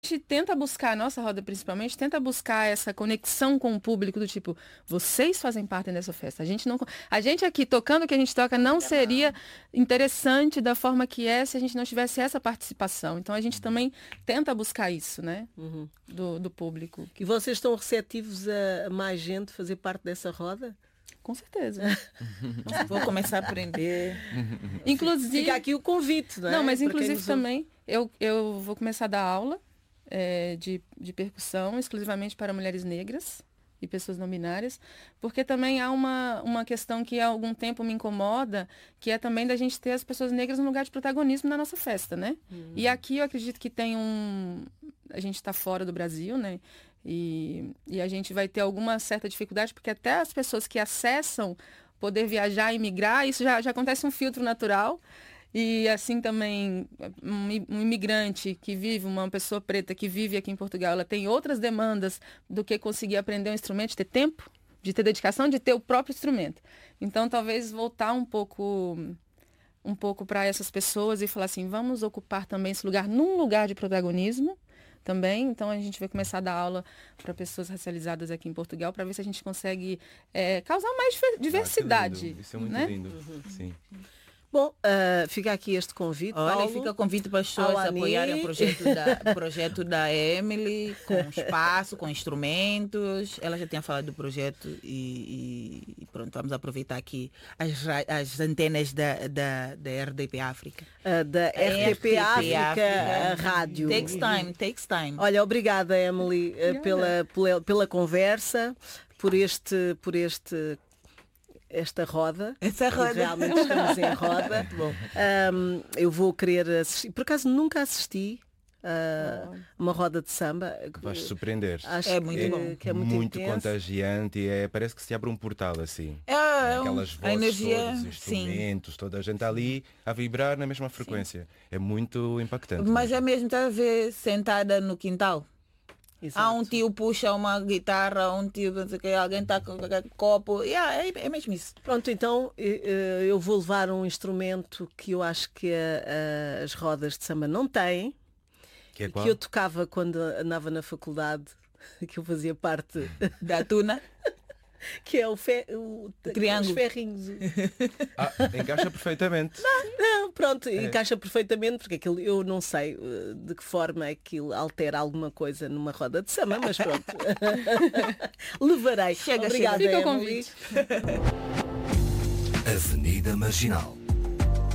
gente tenta buscar, a nossa roda principalmente, tenta buscar essa conexão com o público do tipo, vocês fazem parte dessa festa. A gente aqui tocando o que a gente toca não seria interessante da forma que é se a gente não tivesse essa participação. Então a gente também tenta buscar isso, né? Do público. E vocês estão receptivos a mais gente fazer parte dessa roda? Com certeza. Vou começar a aprender. Inclusive... Fica aqui o convite, não é? Não, mas Para quem inclusive nos ouve. também eu vou começar a dar aula de percussão exclusivamente para mulheres negras e pessoas não binárias, porque também há uma questão que há algum tempo me incomoda, que é também da gente ter as pessoas negras no lugar de protagonismo na nossa festa, né? E aqui eu acredito que tem a gente está fora do Brasil, né? E a gente vai ter alguma certa dificuldade, porque até as pessoas que acessam poder viajar e migrar, isso já acontece um filtro natural. E assim também, um imigrante que vive, uma pessoa preta que vive aqui em Portugal, ela tem outras demandas do que conseguir aprender um instrumento, de ter tempo, de ter dedicação, de ter o próprio instrumento. Então, talvez voltar um pouco para essas pessoas e falar assim, vamos ocupar também esse lugar num lugar de protagonismo também. Então, a gente vai começar a dar aula para pessoas racializadas aqui em Portugal, para ver se a gente consegue causar mais diversidade. Isso é muito né? lindo. Sim. Bom, fica aqui este convite. Olha, Paulo, fica o convite para as pessoas Alani. apoiarem o projeto da Emily, com espaço, com instrumentos. Ela já tinha falado do projeto e pronto, vamos aproveitar aqui as antenas da RDP África. Da RTP África Rádio. Takes time. Olha, obrigada, Emily, pela conversa, por esta roda. Essa roda. E realmente estamos em roda. Bom. Eu vou querer assistir. Por acaso nunca assisti uma roda de samba. Vais surpreender. Acho É muito bom. que é muito intenso. Contagiante e parece que se abre um portal assim. Aquelas a vozes energia, todas, os instrumentos, toda a gente ali a vibrar na mesma frequência. É muito impactante. Mas é mesmo, está a ver, sentada no quintal. Exato. Há um tio puxa uma guitarra, um tio, não sei o que, alguém está com qualquer copo. É mesmo isso. Pronto, então eu vou levar um instrumento que eu acho que as rodas de samba não têm, Que é que qual? eu tocava quando andava na faculdade, que eu fazia parte, Da tuna. que é o triângulo. os ferrinhos. Encaixa perfeitamente. Não, pronto, encaixa perfeitamente, porque aquilo, eu não sei de que forma é que aquilo altera alguma coisa numa roda de samba, mas pronto. Levarei. Chega, Obrigada, Fica o Emily. convite. Avenida Marginal.